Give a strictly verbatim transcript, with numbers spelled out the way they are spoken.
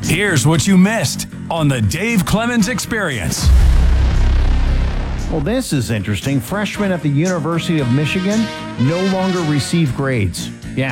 Here's what you missed on the Dave Clemens Experience. Well, this is interesting. Freshmen at the University of Michigan no longer receive grades.